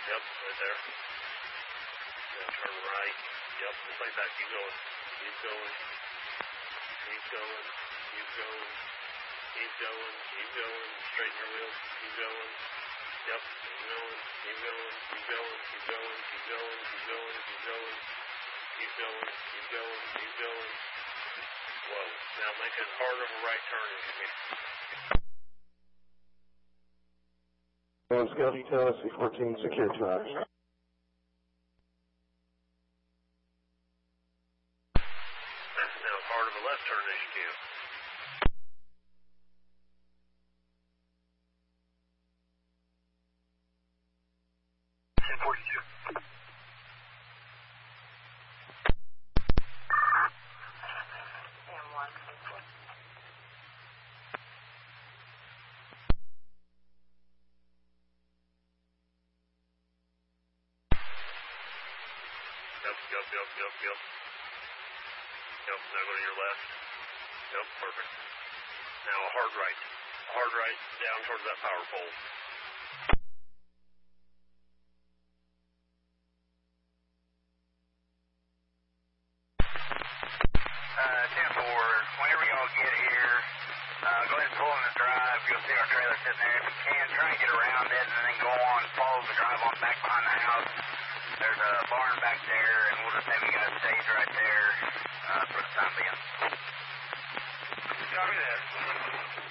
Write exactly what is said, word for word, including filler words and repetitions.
Yep, right there. Then turn right. Yep, just like that. Keep going. Keep going. Keep going. Keep going. Keep going. Keep going. Straighten your wheels. Keep going. Yep, keep going. Keep going. Keep going. Keep going. Keep going. Keep going. Keep going. Keep going. Keep going. Keep going. Whoa. Now make as hard of a right turn as you can. One Scout Detail, C fourteen, secure track. Now as hard of a left turn as you can. ten forty-two. M one. Yep, yep, yep, yep, yep. Yep, now go to your left. Yep, perfect. Now a hard right. A hard right down towards that power pole. Uh, ten four, whenever y'all get here, uh, go ahead and pull in the drive. You'll see our trailer sitting there. If you can, try and get around it and then go on, follow the drive on back behind the house. There's a barn back there, and we'll just have you guys stage right there uh, for the time being. Copy that.